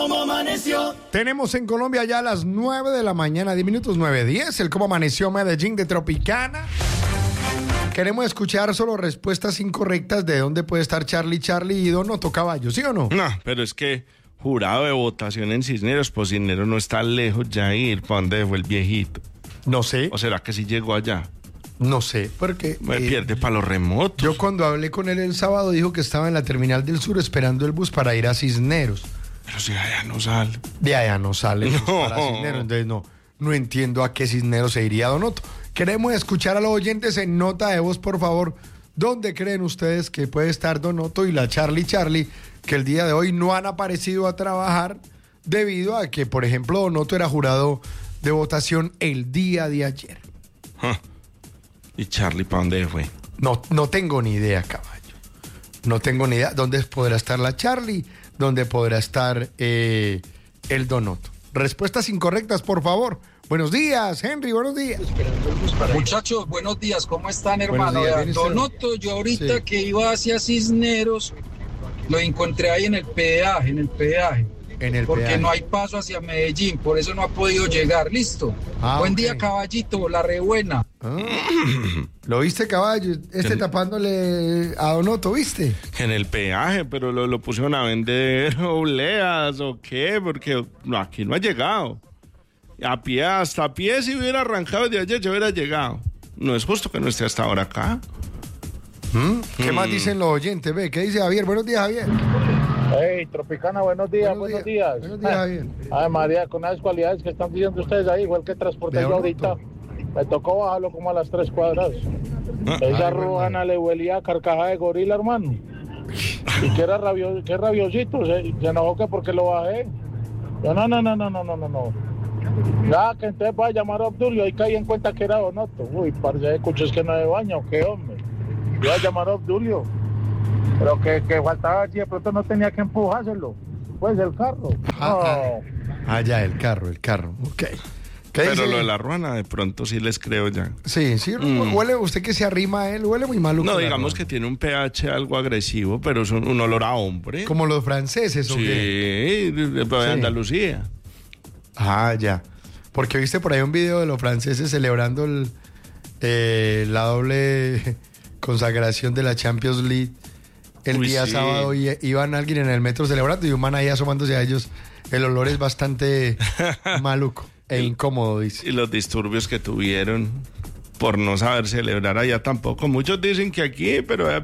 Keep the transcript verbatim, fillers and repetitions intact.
¿Cómo amaneció? Tenemos en Colombia ya a las nueve de la mañana, diez minutos, nueve diez, el Cómo Amaneció Medellín de Tropicana. Queremos escuchar solo respuestas incorrectas de dónde puede estar Charlie Charlie y Donoto Caballo, ¿sí o no? No, pero es que jurado de votación en Cisneros, pues Cisneros no está lejos ya ir. ¿Para dónde fue el viejito? No sé. ¿O será que sí llegó allá? No sé, porque... Me eh, pierde para los remotos. Yo cuando hablé con él el sábado dijo que estaba en la Terminal del Sur esperando el bus para ir a Cisneros. Pero si allá no sale. De allá no sale el bus No. para Cisneros, entonces no, no entiendo a qué Cisneros se iría Donoto. Queremos escuchar a los oyentes en nota de voz, por favor. ¿Dónde creen ustedes que puede estar Donoto y la Charlie Charlie, que el día de hoy no han aparecido a trabajar debido a que, por ejemplo, Donoto era jurado de votación el día de ayer? Huh. ¿Y Charlie para dónde fue? No, no tengo ni idea, caballo. No tengo ni idea dónde podrá estar la Charlie, dónde podrá estar eh, el Donoto. Respuestas incorrectas, por favor. Buenos días, Henry, buenos días. Muchachos, buenos días, ¿cómo están, hermano? Buenos días, Vea, ¿bien usted? Donoto, yo ahorita Sí. que iba hacia Cisneros, lo encontré ahí en el peaje, en el peaje. En el porque peaje. no hay paso hacia Medellín, por eso no ha podido llegar. Listo. Ah, Buen ok. día, caballito, la rebuena. Ah. ¿Lo viste, caballo? Este ¿Quién? tapándole a Donoto, ¿viste? En el peaje, pero lo, lo pusieron a vender obleas o qué, porque no, aquí no ha llegado. A pie, hasta a pie, si hubiera arrancado de ayer, ya hubiera llegado. No es justo que no esté hasta ahora acá. ¿Mm? ¿Qué Mm. más dicen los oyentes? Ve, ¿qué dice Javier? Buenos días, Javier. Hey, Tropicana, buenos días, buenos, días. Buenos días, Javier. Ay, María, con las cualidades que están diciendo ustedes ahí, igual que transporté De yo Donoto. ahorita, me tocó bajarlo como a las tres cuadras. Ah, Esa ay, rujana hermano. le huelía a carcajada de gorila, hermano. Y que era rabioso, que rabiosito, se, se enojó que porque lo bajé. Yo, no, no, no, no, no, no, no, no. Ya, que entonces va a llamar a Obdulio, ahí caí en cuenta que era Donoto. Uy, parce de cuchos que no de baño, qué hombre. Iba a llamar a Obdulio. Pero que, que faltaba allí, de pronto no tenía que empujárselo. Pues el carro. Ah, No. Ah, ya, el carro, el carro. Ok. ¿Qué Pero dice? lo de la ruana, de pronto sí les creo ya. Sí, sí, Mm. huele usted que se arrima a él, huele muy maluco. No, la digamos ruana. que tiene un pH algo agresivo, pero es un, un olor a hombre. Como los franceses, ¿o Sí, qué? de, de- de Sí. Andalucía. Ah, ya. Porque viste por ahí un video de los franceses celebrando el, eh, la doble consagración de la Champions League el Uy, día sí. sábado y iban alguien en el metro celebrando y un man ahí asomándose a ellos. El olor es bastante maluco e incómodo, dice. Y los disturbios que tuvieron por no saber celebrar allá tampoco. Muchos dicen que aquí, pero